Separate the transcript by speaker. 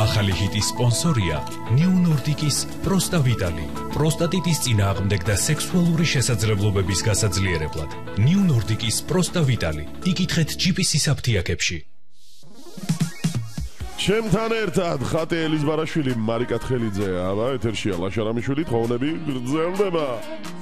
Speaker 1: ახალი ჰიტის სპონსორია New Nordic-ის Prosta Vitali. პროსტატიტის წინააღმდეგ და სექსუალური შესაძლებლობების გასაძლიერებლად. New Nordic-ის Prosta Vitali. იკითხეთ GPC-ის აფთიაქებში.
Speaker 2: ჩემთან ერთად ხატე ელიზბარაშვილი, მარიკა თხელიძე, აბა ეთერშია ლაშარამიშვილი, თხოვნები გრძელდება.